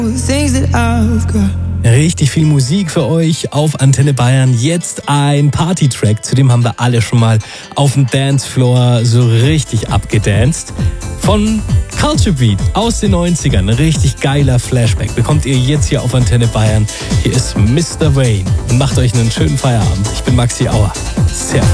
Richtig viel Musik für euch auf Antenne Bayern. Jetzt ein Party-Track, zu dem haben wir alle schon mal auf dem Dancefloor so richtig abgedanced. Von Culture Beat aus den 90ern. Ein richtig geiler Flashback bekommt ihr jetzt hier auf Antenne Bayern. Hier ist Mr. Wayne und macht euch einen schönen Feierabend. Ich bin Maxi Auer. Servus.